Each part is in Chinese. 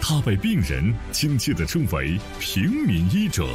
他被病人亲切地称为平民医者。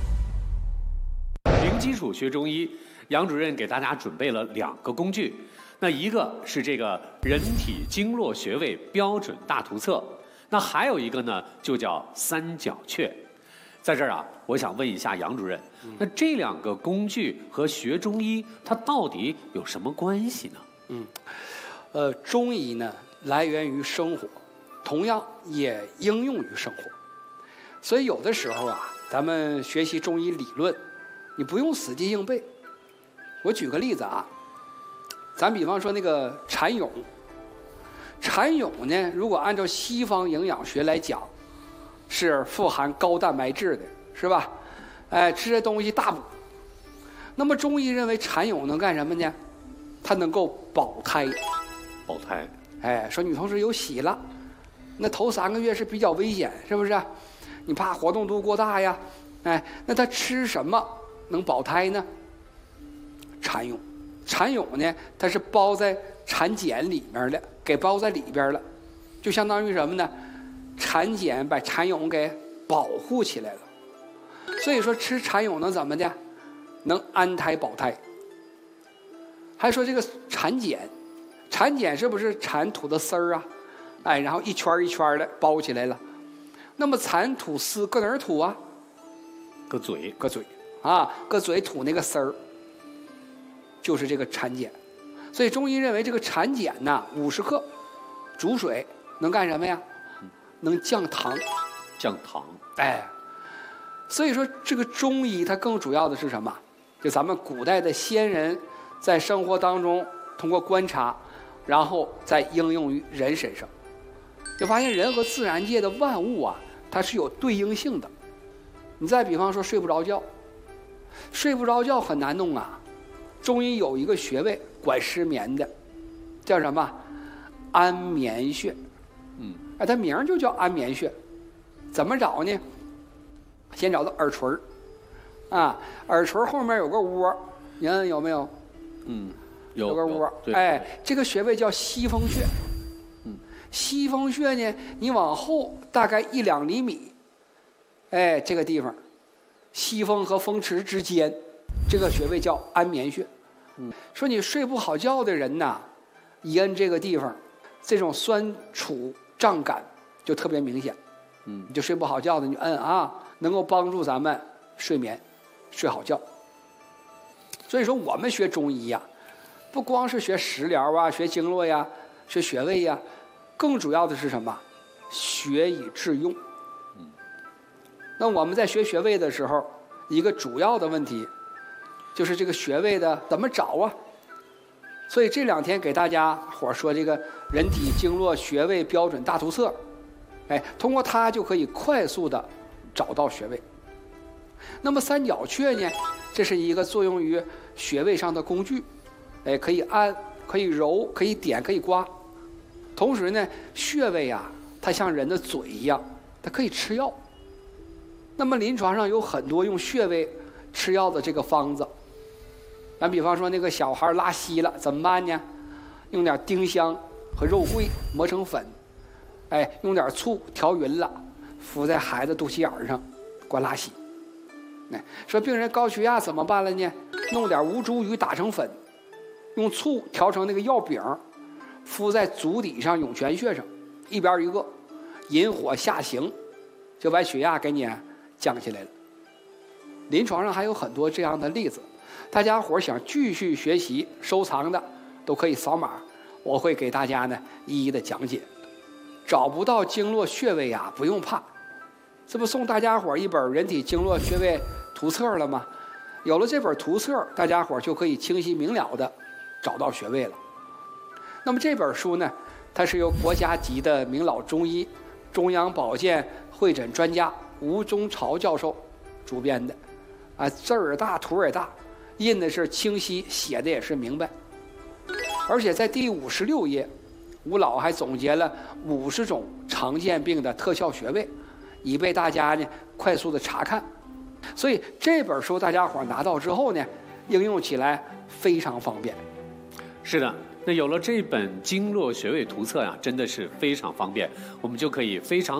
零基础学中医，杨主任给大家准备了2个工具。那一个是这个人体经络穴位标准大图册，那还有一个呢，就叫三角穴。在这儿啊，我想问一下杨主任，那这2个工具和学中医它到底有什么关系呢？ 中医呢来源于生活，同样也应用于生活。所以有的时候啊，咱们学习中医理论，你不用死记硬背。我举个例子啊，咱比方说那个蚕蛹，蚕蛹呢，如果按照西方营养学来讲，是富含高蛋白质的，是吧？吃这东西大补。那么中医认为蚕蛹能干什么呢？它能够保胎。 保胎。 说女同志有喜了，那头3个月是比较危险，是不是？你怕活动度过大呀？那它吃什么能保胎呢？蚕蛹。蚕蛹呢，它是包在蚕茧里面的，给包在里边了，就相当于什么呢？蚕茧把蚕蛹给保护起来了。所以说吃蚕蛹能怎么的？能安胎保胎。还说这个蚕茧，蚕茧是不是蚕吐的丝儿啊？然后一圈一圈的包起来了。那么蚕吐丝搁哪儿吐啊？ 搁嘴啊，搁嘴吐那个丝儿，就是这个蚕茧。所以中医认为这个蚕茧呐，50克煮水能干什么呀？能降糖。 降糖。 所以说这个中医它更主要的是什么？就咱们古代的先人在生活当中通过观察，然后再应用于人身上，就发现人和自然界的万物啊，它是有对应性的。你再比方说睡不着觉，睡不着觉很难弄啊。中医有一个穴位管失眠的，叫什么？安眠穴。它名就叫安眠穴。怎么找呢？先找到耳垂耳垂后面有个窝，你看有没有？有个窝。这个穴位叫西风穴。西风穴呢，你往后大概1-2厘米，这个地方，西风和风池之间，这个穴位叫安眠穴。说你睡不好觉的人呐，一摁这个地方，这种酸楚胀感就特别明显。你就睡不好觉的，你摁能够帮助咱们睡眠，睡好觉。所以说我们学中医呀，不光是学食疗啊，学经络呀，学穴位呀，更主要的是什么？学以致用。那我们在学穴位的时候，一个主要的问题就是这个穴位的怎么找啊？所以这2天给大家伙说这个人体经络穴位标准大图册，通过它就可以快速的找到穴位。那么三角穴呢，这是一个作用于穴位上的工具，可以按，可以揉，可以点，可以刮。同时呢，穴位啊，它像人的嘴一样，它可以吃药。那么临床上有很多用穴位吃药的这个方子。咱比方说那个小孩拉稀了怎么办呢？用点丁香和肉桂磨成粉，用点醋调匀了，敷在孩子肚脐眼上，管拉稀。说病人高血压怎么办了呢？弄点吴茱萸打成粉，用醋调成那个药饼，敷在足底上涌泉穴上，一边一个，引火下行，就把血压给你降下来了。临床上还有很多这样的例子，大家伙想继续学习收藏的都可以扫码，我会给大家呢一一的讲解。找不到经络穴位啊，不用怕，这不送大家伙一本人体经络穴位图册了吗？有了这本图册，大家伙就可以清晰明了的找到穴位了。那么这本书呢，它是由国家级的名老中医、中央保健会诊专家吴宗朝教授主编的，字儿大，图也大，印的是清晰，写的也是明白。而且在第56页，吴老还总结了50种常见病的特效穴位，以备大家呢快速的查看。所以这本书大家伙拿到之后呢，应用起来非常方便。 是的，那有了这本经络穴位图册呀，真的是非常方便，我们就可以非常